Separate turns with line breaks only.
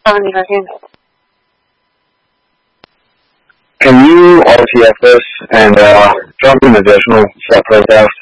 Can you RTF this and drop an additional set protest?